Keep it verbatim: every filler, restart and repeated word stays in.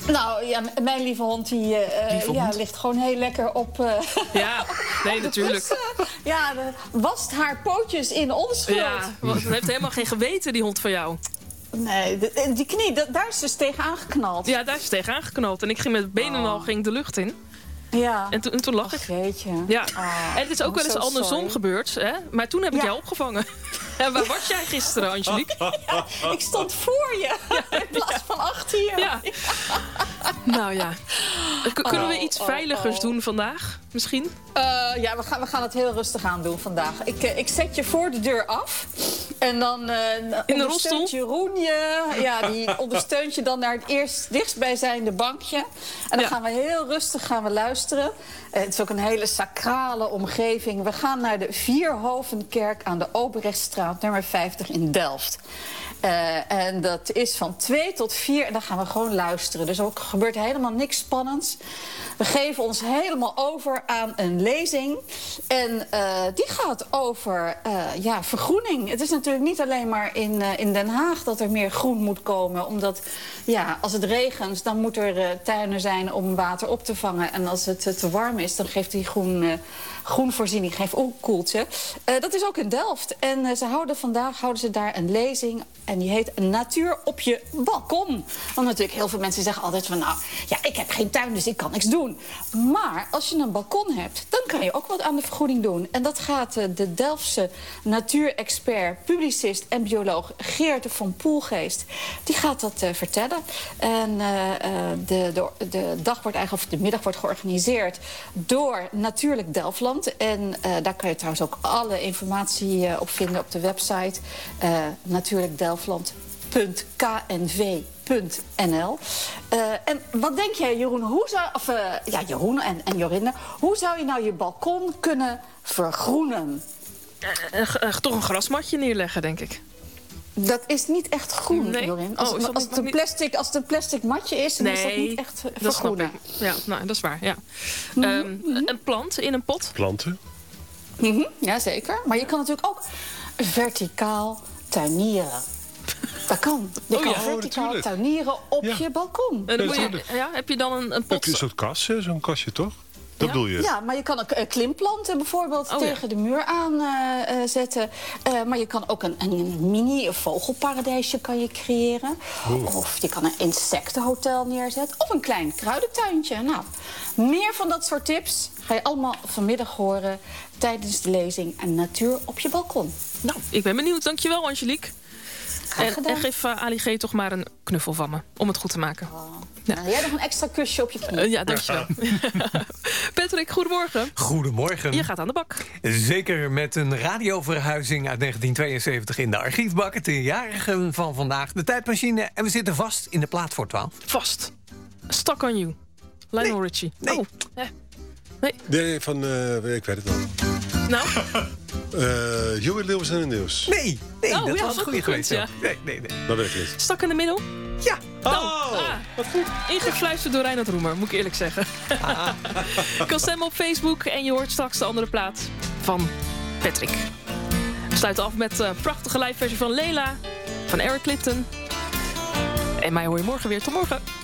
Nou, ja, mijn lieve hond die, uh, lieve ja, hond? ligt gewoon heel lekker op... Uh, Ja, nee, natuurlijk. Dus, uh, ja, de, wast haar pootjes in onschuld. Ja, want ze heeft helemaal geen geweten, die hond van jou. Nee, de, die knie, de, daar is dus tegen aangeknald. Ja, daar is ze tegen aangeknald. En ik ging met benen Oh. al ging de lucht in. Ja. En, to, en toen lag Och, ik. jeetje. Ja. Oh, En het is ook wel eens I'm so andersom sorry. gebeurd. Hè? Maar toen heb ik Ja. jou opgevangen. En waar was jij gisteren, Angelique? Ja, ik stond voor je in plaats van achter je. Ja. Nou ja. K- kunnen we Oh, iets oh, veiligers oh. doen vandaag? Misschien? Uh, ja, we gaan, we gaan het heel rustig aan doen vandaag. Ik, uh, ik zet je voor de deur af. En dan uh, rolstoel? ondersteunt Jeroen je. Ja, die ondersteunt je dan naar het eerst dichtstbijzijnde bankje. En dan Ja. gaan we heel rustig gaan we luisteren. Uh, het is ook een hele sacrale omgeving. We gaan naar de Vierhovenkerk aan de Obrechtstraat, nummer vijftig in Delft. Uh, en dat is van twee tot vier en dan gaan we gewoon luisteren. Dus er gebeurt helemaal niks spannends. We geven ons helemaal over aan een lezing. En uh, die gaat over uh, ja, vergroening. Het is natuurlijk niet alleen maar in, uh, in Den Haag dat er meer groen moet komen. Omdat ja, als het regent, dan moeten er uh, tuinen zijn om water op te vangen. En als het uh, te warm is, dan geeft die groen... Uh, groenvoorziening geeft ook een koeltje. Uh, dat is ook in Delft. En uh, ze houden vandaag houden ze daar een lezing. En die heet Natuur op je balkon. Want natuurlijk heel veel mensen zeggen altijd van... nou, ja, ik heb geen tuin, dus ik kan niks doen. Maar als je een balkon hebt, dan kan je ook wat aan de vergroening doen. En dat gaat uh, de Delftse natuurexpert, publicist en bioloog Geert van Poelgeest... die gaat dat uh, vertellen. En uh, uh, de, de, de dag wordt eigenlijk, of de middag wordt georganiseerd door Natuurlijk Delftland. En uh, daar kan je trouwens ook alle informatie uh, op vinden op de website uh, natuurlijkdelftland punt k n v punt n l. Uh, en wat denk jij, Jeroen, hoe zou, of, uh, ja, Jeroen en, en Jorinde, hoe zou je nou je balkon kunnen vergroenen? Uh, uh, uh, toch een grasmatje neerleggen, denk ik. Dat is niet echt groen, Nee. Jorinde. Als, Oh, is dat als, niet- het een plastic, als het een plastic matje is, dan is dat Nee, niet echt uh, dat snap vergroenen. ik. Ja, nou, dat is waar, ja. Um, een plant in een pot. Planten? Mm-hmm, ja, zeker. Maar je kan natuurlijk ook verticaal tuinieren. Dat kan. Je Oh, kan ja. verticaal Oh, natuurlijk. tuinieren op Ja. je balkon. En dan moet je, tuurlijk. ja, heb je dan een, een Heb je pot... zo'n kast, hè? Zo'n kastje, toch? Dat Ja? bedoel je? Ja, maar je kan ook uh, klimplanten bijvoorbeeld Oh, ja. tegen de muur aan uh, uh, zetten. Uh, maar je kan ook een, een mini een vogelparadijsje kan je creëren. Oeh. Of je kan een insectenhotel neerzetten. Of een klein kruidentuintje. Nou, meer van dat soort tips ga je allemaal vanmiddag horen tijdens de lezing en Natuur op je balkon. Nou, ik ben benieuwd. Dankjewel, Angelique. Graag En, gedaan. en geef uh, Ali G toch maar een knuffel van me, om het goed te maken. Oh. Nou, jij nog een extra kusje op je knie. Uh, ja, dankjewel. Patrick, goedemorgen. Goedemorgen. Je gaat aan de bak. Zeker met een radioverhuizing uit negentien tweeënzeventig in de archiefbak. Het jarigen van vandaag, de tijdmachine. En we zitten vast in de plaat voor twaalf. Vast. Stuck on you. Lionel Nee. Richie. Nee. Oh, eh. Nee. Nee, van... uh, ik weet het al. Nou, Uh, Joey Leeuws en het nieuws. Nee, nee Oh, dat ja, was dat een goede goed, geweest. ja. Nee, nee, nee. Dat weet ik niet. stak in de middel. Ja. Nou, Oh, ah, wat goed. ingefluisterd door Reinhard Roemer, moet ik eerlijk zeggen. Je kan stemmen op Facebook en je hoort straks de andere plaat van Patrick. We sluiten af met een prachtige live versie van Leila, van Eric Clapton. En mij hoor je morgen weer. Tot morgen.